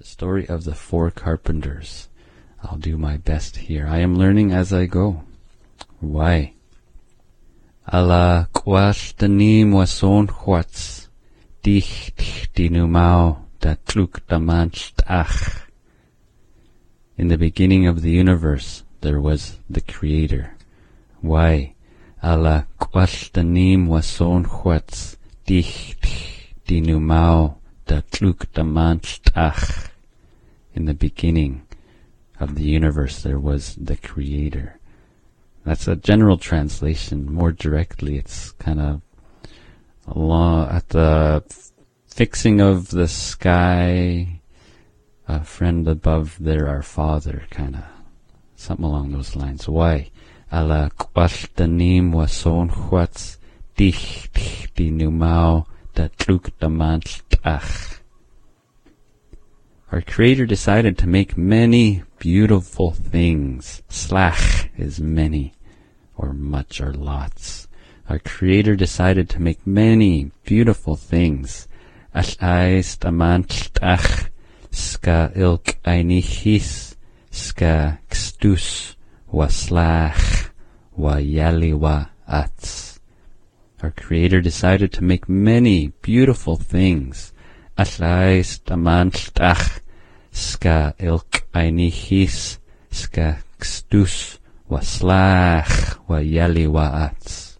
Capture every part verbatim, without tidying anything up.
story of the four carpenters. I'll do my best here. I am learning as I go. Why? Ala kwashtanim wason chwats, dich dinumau da tluk damanchtach. In the beginning of the universe, there was the Creator. Why? Ala kwashtanim wason chwats, dich dinumau da tluk damanchtach. In the beginning of the universe, there was the Creator. That's a general translation. More directly, it's kind of along at the fixing of the sky, a friend above there, our Father, kind of something along those lines. Why? Ala kwashtanim wason chwats dich dinumau da tluk damanchtach. Our Creator decided to make many beautiful things. Slach is many, or much, or lots. Our Creator decided to make many beautiful things. Ash'ais damanchtach, ska ilk einichis, ska kstus, wa slach, wa yaliwa ats. Our Creator decided to make many beautiful things. Ash'ais damanchtach, ska ilk einichis, ska kstus, wa slach, wa yaliwa ats.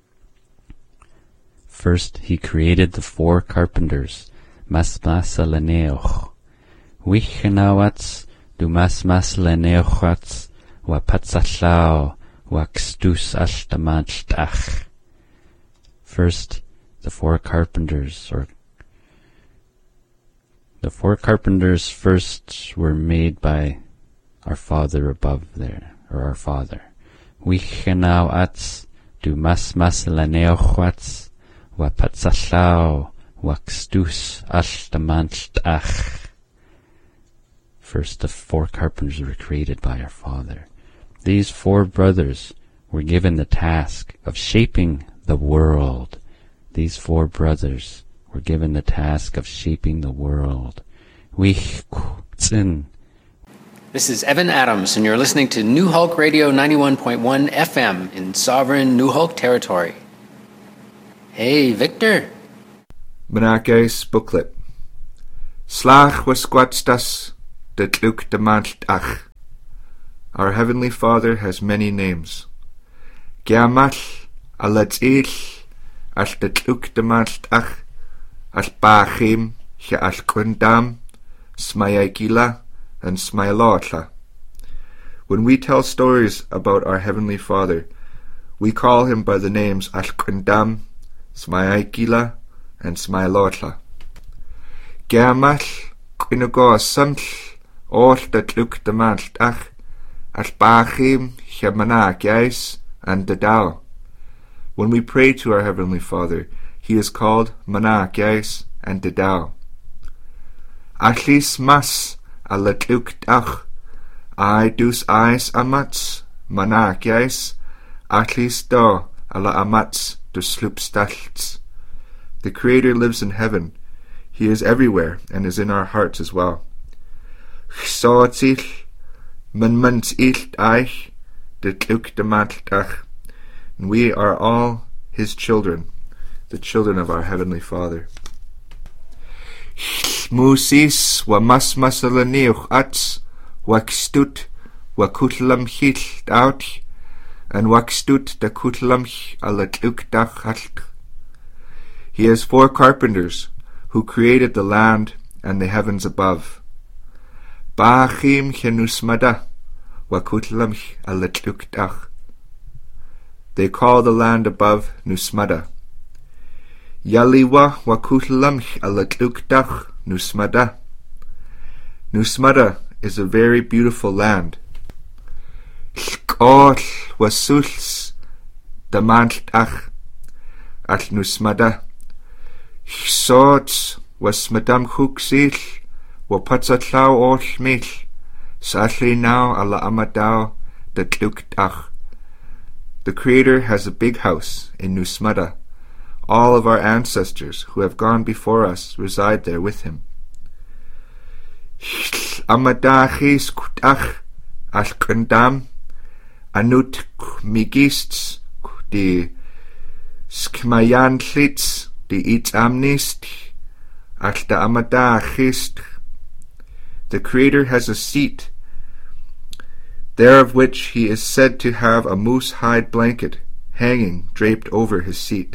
First, He created the four carpenters, masmasa leneoch. Wichenawats, du masmas leneochats, wa patzachlau, wa kstus ashtamanchtach. First, the four carpenters, or the four carpenters first were made by our Father above there, or our Father. Wichenawats, du masmas leneochats, wa patzachlau, wa kstus ashtamanchtach. First, the four carpenters were created by our Father. These four brothers were given the task of shaping the world. These four brothers were given the task of shaping the world. This is Evan Adams, and you're listening to New Hulk Radio ninety-one point one F M in sovereign New Hulk territory. Hey, Victor. Menakes booklet. Slach was squatstas, de tluk de manchtach. Our Heavenly Father has many names. Giamach, alatzich, al de tluk de manchtach, al bachim, ge al kundam, smayagila, and smailotla. When we tell stories about our Heavenly Father, we call Him by the names al kundam, smayagila, and smailotla. Giamach, quinugo samtl, all de tluk de manchtach, al bachim, ge managais, and the Dao. When we pray to our Heavenly Father, He is called Manak Yais and Dedao. Achlis mas alatluk dach, I dus ais amats, Manak Yais, achlis do ala amats dus slupstalts. The Creator lives in heaven. He is everywhere and is in our hearts as well. Chsotzich, man mans ilt eich, de tluk de matldach. And we are all His children, the children of our Heavenly Father. Musis wa masmasalaniuch ats, wakstut wa kutlam hilt out, and wakstut da kutlam alatluk dach halt. He has four carpenters who created the land and the heavens above. Bachim chenusmada wa kutlam alatluk dach. They call the land above Nusmada. Yaliwa wa kutlamch alatlukdach Nusmada. Nusmada is a very beautiful land. Shkol wa sulz damantach at Nusmada. Sots was Madame Huxil wa patzatlau olmil satli now ala amadao the tlukdach. The Creator has a big house in Nusmada. All of our ancestors who have gone before us reside there with Him. amadachis kutach al kundam anut migists di skmayantlits di it amnist al da amadachist. The Creator has a seat, there of which he is said to have a moose hide blanket hanging draped over his seat.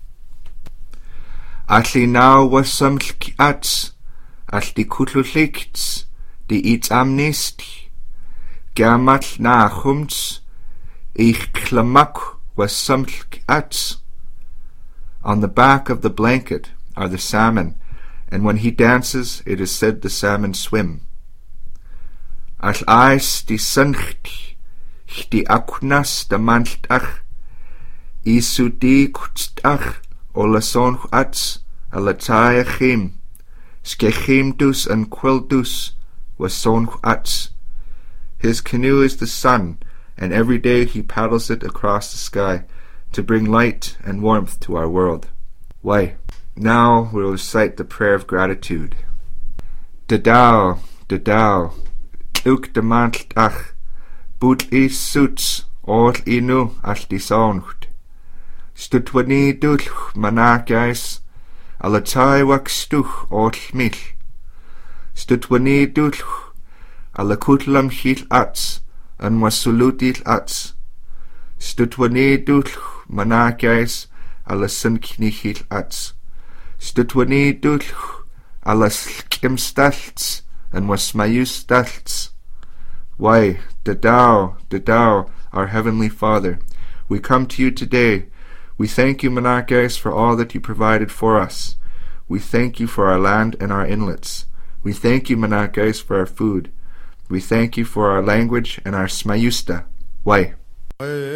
Atli now was some ats, atli kutlulikts, di it amnist, gamat na humts, ich klamak was some ats. On the back of the blanket are the salmon, and when he dances, it is said the salmon swim. Al ais di suncht, di aknas da manchtach, isu di kutstach, ola sonch ats, alataya chim, skechimdus and quildus was sonch ats. His canoe is the sun, and every day he paddles it across the sky to bring light and warmth to our world. Why? Now we will recite the prayer of gratitude. Dadao, dadao, tluk de mantlach, boot is suits, all inu al di soncht. Stutwani dulch manakais, alatai wak stuch all milch. Stutwani dulch, alakutlam hil ats, an wasulutil ats. Stutwani dulch manakais, alasankni hil ats. Stutwani dulch, alas kimstalts, and wasmayustalts. Why, Dadao, Dadao, our Heavenly Father, we come to you today. We thank you, Menakes, for all that you provided for us. We thank you for our land and our inlets. We thank you, Menakes, for our food. We thank you for our language and our smayusta. Why?